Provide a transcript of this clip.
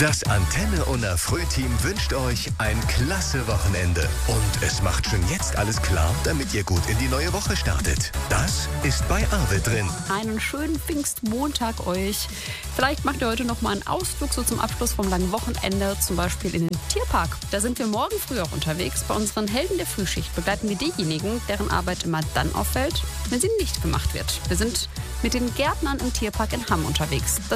Das Antenne Unna Frühteam wünscht euch ein klasse Wochenende. Und es macht schon jetzt alles klar, damit ihr gut in die neue Woche startet. Das ist bei Arvid drin. Einen schönen Pfingstmontag euch. Vielleicht macht ihr heute noch mal einen Ausflug so zum Abschluss vom langen Wochenende, zum Beispiel in den Tierpark. Da sind wir morgen früh auch unterwegs. Bei unseren Helden der Frühschicht begleiten wir diejenigen, deren Arbeit immer dann auffällt, wenn sie nicht gemacht wird. Wir sind mit den Gärtnern im Tierpark in Hamm unterwegs.